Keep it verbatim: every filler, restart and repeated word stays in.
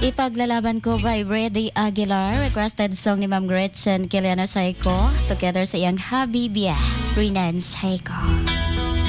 Ipaglalaban ko by Brady Aguilar. Requested song ni Ma'am Gretchen Kiliana Saiko together sa iyang Habibia, Rinan Saiko.